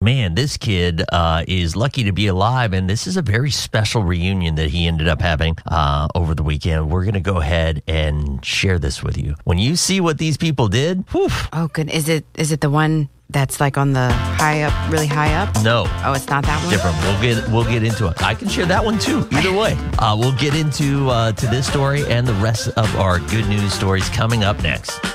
Man, this kid is lucky to be alive, and this is a very special reunion that he ended up having over the weekend. We're going to go ahead and share this with you. When you see what these people did, whew. Oh, good. Is it the one that's like on the high up, really high up? No. Oh, it's not that one? Different. We'll get into it. I can share that one too. Either way, we'll get into to this story and the rest of our good news stories coming up next.